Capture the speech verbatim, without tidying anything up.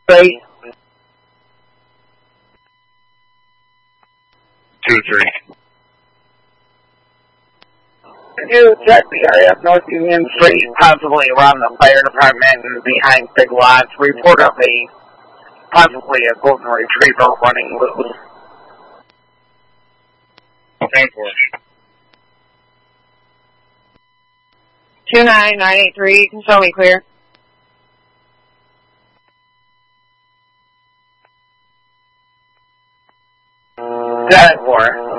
Three. Two, three. Could you check the area of North Union Street, possibly around the fire department and behind Big Lots? Report of a possibly a golden retriever running loose. ten four. two nine nine eight three, you can show me clear. ten four.